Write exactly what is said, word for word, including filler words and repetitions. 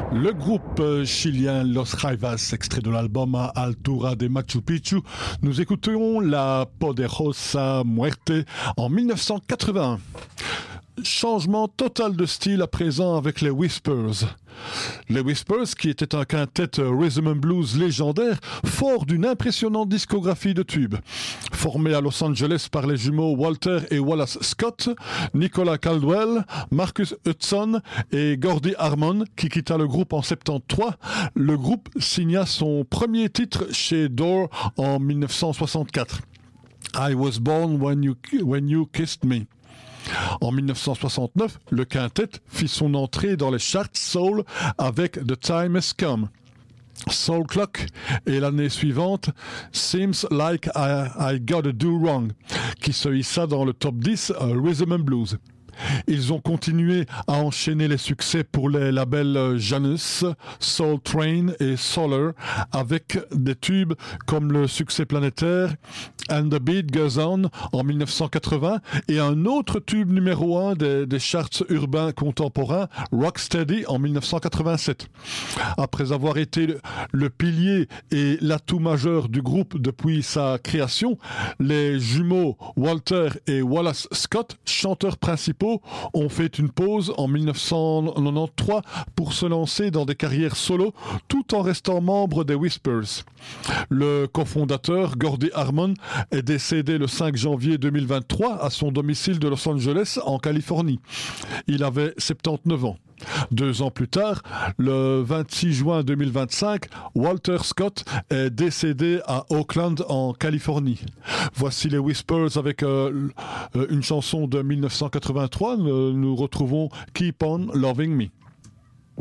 Le groupe chilien Los Jaivas, extrait de l'album Altura de Machu Picchu, nous écoutons la Poderosa Muerte en mille neuf cent quatre-vingt-un. Changement total de style à présent avec les Whispers. Les Whispers, qui étaient un quintet rhythm and blues légendaire, fort d'une impressionnante discographie de tubes. Formé à Los Angeles par les jumeaux Walter et Wallace Scott, Nicolas Caldwell, Marcus Hudson et Gordy Harmon, qui quitta le groupe en soixante-treize, le groupe signa son premier titre chez Door en mille neuf cent soixante-quatre. I Was Born When You, When You Kissed Me. En mille neuf cent soixante-neuf, le quintet fit son entrée dans les charts soul avec The Time Has Come. Soul Clock et l'année suivante Seems Like I, I Gotta Do Wrong, qui se hissa dans le top dix uh, Rhythm and Blues. Ils ont continué à enchaîner les succès pour les labels Janus, Soul Train et Solar, avec des tubes comme le succès planétaire And the Beat Goes On en mille neuf cent quatre-vingts et un autre tube numéro un des, des charts urbains contemporains, Rocksteady en mille neuf cent quatre-vingt-sept. Après avoir été le, le pilier et l'atout majeur du groupe depuis sa création, les jumeaux Walter et Wallace Scott, chanteurs principaux, ont fait une pause en mille neuf cent quatre-vingt-treize pour se lancer dans des carrières solo tout en restant membre des Whispers. Le cofondateur Gordy Harmon est décédé le cinq janvier deux mille vingt-trois à son domicile de Los Angeles en Californie. Il avait soixante-dix-neuf ans. Deux ans plus tard, le vingt-six juin deux mille vingt-cinq, Walter Scott est décédé à Oakland en Californie. Voici les Whispers avec euh, une chanson de mille neuf cent quatre-vingt-trois. Nous retrouvons Keep On Loving Me.